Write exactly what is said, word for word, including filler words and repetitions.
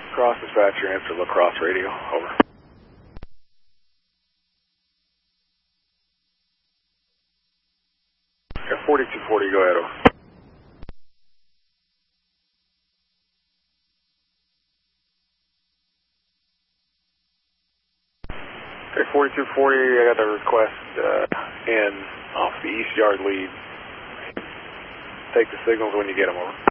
Cross dispatcher, answer La Crosse radio, over. Yeah, forty-two forty, go ahead, over. Okay, forty-two forty, I got the request uh, in off the east yard lead. Take the signals when you get them, over.